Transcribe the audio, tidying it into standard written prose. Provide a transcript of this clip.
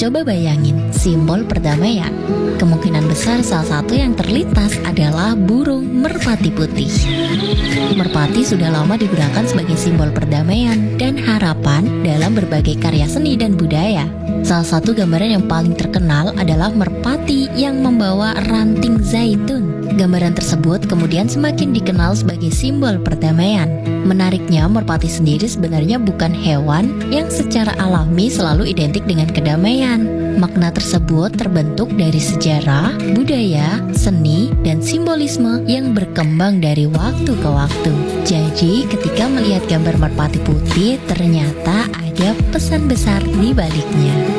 Coba bayangin simbol perdamaian. Kemungkinan besar salah satu yang terlintas adalah burung merpati putih. Merpati sudah lama digunakan sebagai simbol perdamaian dan harapan dalam berbagai karya seni dan budaya. Salah satu gambaran yang paling terkenal adalah merpati yang membawa ranting zaitun. Gambaran tersebut kemudian semakin dikenal sebagai simbol perdamaian. Menariknya, merpati sendiri sebenarnya bukan hewan yang secara alami selalu identik dengan kedamaian. Makna tersebut terbentuk dari sejarah, budaya, seni, dan simbolisme yang berkembang dari waktu ke waktu. Jadi, ketika melihat gambar merpati putih, ternyata ada pesan besar di baliknya.